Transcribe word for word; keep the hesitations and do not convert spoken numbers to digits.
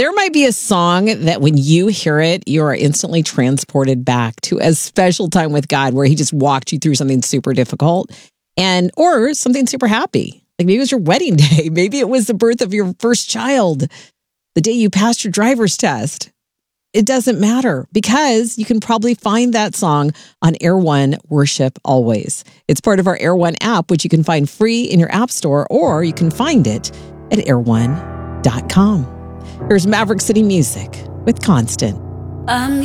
There might be a song that when you hear it, you are instantly transported back to a special time with God where he just walked you through something super difficult and or something super happy. Like maybe it was your wedding day. Maybe it was the birth of your first child, the day you passed your driver's test. It doesn't matter because you can probably find that song on Air One Worship Always. It's part of our Air One app, which you can find free in your app store, or you can find it at air one dot com. Here's Maverick City Music with Constant. I'm